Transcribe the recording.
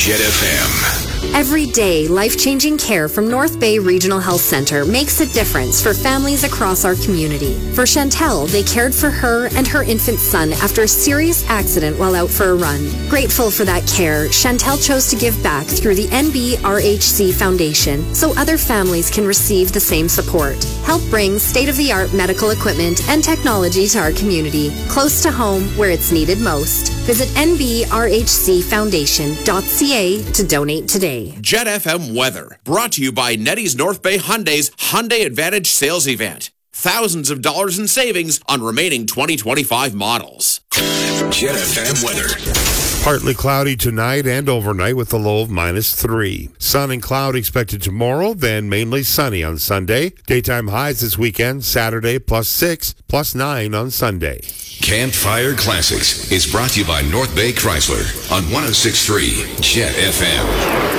Jet FM. Every day, life-changing care from North Bay Regional Health Centre makes a difference for families across our community. For Chantel, they cared for her and her infant son after a serious accident while out for a run. Grateful for that care, Chantel chose to give back through the NBRHC Foundation so other families can receive the same support. Help bring state-of-the-art medical equipment and technology to our community, close to home where it's needed most. Visit nbrhcfoundation.ca to donate today. Jet FM weather, brought to you by Nettie's North Bay Hyundai's Hyundai Advantage sales event. Thousands of dollars in savings on remaining 2025 models. Jet FM weather. Partly cloudy tonight and overnight with a low of -3. Sun and cloud expected tomorrow, then mainly sunny on Sunday. Daytime highs this weekend, Saturday +6, +9 on Sunday. Campfire Classics is brought to you by North Bay Chrysler on 106.3 Jet FM.